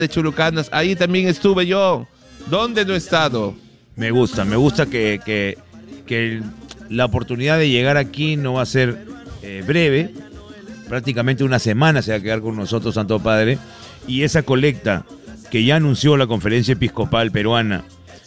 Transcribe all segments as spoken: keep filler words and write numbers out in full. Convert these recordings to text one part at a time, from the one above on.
de Chulucanas, ahí también estuve yo. ¿Dónde no he estado? Me gusta, me gusta que, que, que la oportunidad de llegar aquí no va a ser eh, breve. Prácticamente una semana se va a quedar con nosotros, Santo Padre. Y esa colecta que ya anunció la Conferencia Episcopal Peruana,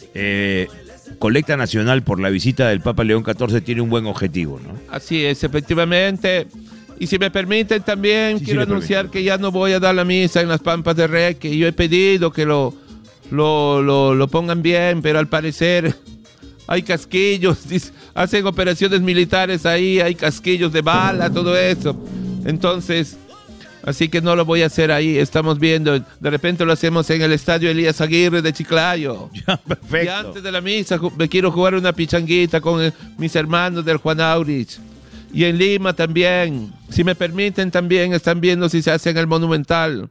eh, colecta nacional por la visita del Papa León catorce, tiene un buen objetivo, ¿no? Así es, efectivamente. Y si me permiten también, sí, quiero sí anunciar que ya no voy a dar la misa en las Pampas de Rey, que yo he pedido que lo, lo, lo, lo pongan bien, pero al parecer hay casquillos, hacen operaciones militares ahí, hay casquillos de bala, todo eso. Entonces, así que no lo voy a hacer ahí, estamos viendo, de repente lo hacemos en el estadio Elías Aguirre de Chiclayo. Ya, perfecto. Y antes de la misa me quiero jugar una pichanguita con el, mis hermanos del Juan Aurich. Y en Lima también, si me permiten también, están viendo si se hace en el Monumental.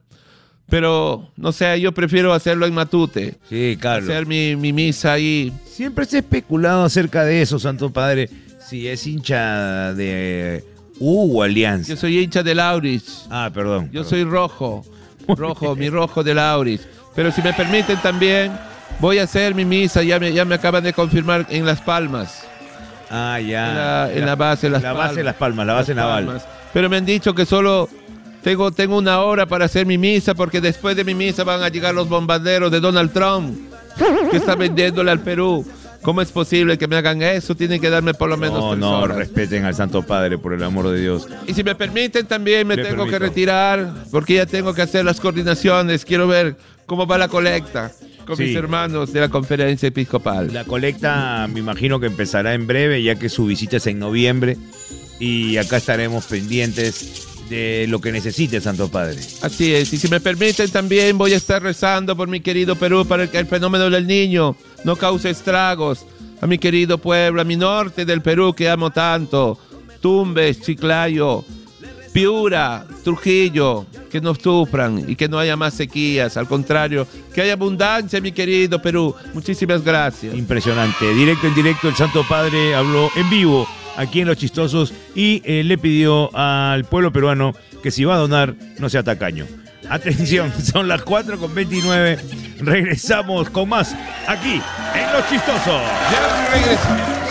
Pero, no sé, yo prefiero hacerlo en Matute. Sí, Carlos. Hacer mi, mi misa ahí. Siempre se ha especulado acerca de eso, Santo Padre, si es hincha de U o Alianza. Yo soy hincha del Aurich. Ah, perdón. Yo perdón. soy rojo, rojo, mi rojo del Aurich. Pero si me permiten también, voy a hacer mi misa, ya me, ya me acaban de confirmar en Las Palmas. Ah, ya. En la, en la base de Las la Palmas. base de Las Palmas, la base naval. Palmas. Pero me han dicho que solo tengo, tengo una hora para hacer mi misa, porque después de mi misa van a llegar los bombarderos de Donald Trump, que está vendiéndole al Perú. ¿Cómo es posible que me hagan eso? Tienen que darme por lo menos No, tres no, horas. respeten al Santo Padre, por el amor de Dios. Y si me permiten también me Le tengo permito. que retirar, porque ya tengo que hacer las coordinaciones. Quiero ver cómo va la colecta con Sí. mis hermanos de la Conferencia Episcopal. La colecta me imagino que empezará en breve, ya que su visita es en noviembre. Y acá estaremos pendientes de lo que necesite, Santo Padre. Así es, y si me permiten también voy a estar rezando por mi querido Perú para que el fenómeno del niño no cause estragos. A mi querido pueblo, a mi norte del Perú que amo tanto, Tumbes, Chiclayo, Piura, Trujillo, que no sufran y que no haya más sequías, al contrario, que haya abundancia, mi querido Perú. Muchísimas gracias. Impresionante. Directo en directo, el Santo Padre habló en vivo aquí en Los Chistosos y eh, le pidió al pueblo peruano que si va a donar, no sea tacaño. Atención, son las cuatro con veintinueve. Regresamos con más aquí en Los Chistosos. Ya regresamos.